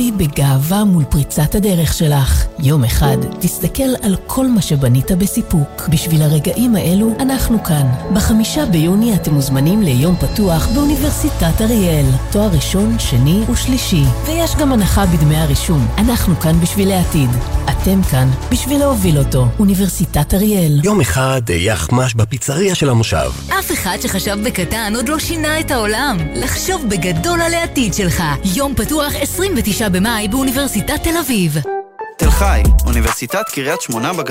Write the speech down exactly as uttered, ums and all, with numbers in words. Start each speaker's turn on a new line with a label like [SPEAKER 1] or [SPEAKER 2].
[SPEAKER 1] תעמדי בגאווה מול פריצת הדרך שלך. יום אחד תסתכל על כל מה שבנית בסיפוק. בשביל הרגעים האלו אנחנו כאן. בחמישה ביוני אתם מוזמנים ליום פתוח באוניברסיטת אריאל. תואר ראשון, שני ושלישי. ויש גם הנחה בדמי הרישום. אנחנו כאן בשביל העתיד. אתם כאן בשביל להוביל אותו. אוניברסיטת אריאל.
[SPEAKER 2] יום אחד יחמש בפיצריה של המושב.
[SPEAKER 3] אף אחד שחשב בקטן עוד לא שינה את העולם. לחשוב בגדול על העתיד שלך. יום פתוח עשרים ותשעה במאי באוניברסיטת תל אביב.
[SPEAKER 4] תל חי, אוניברסיטת קריית שמונה בגליל.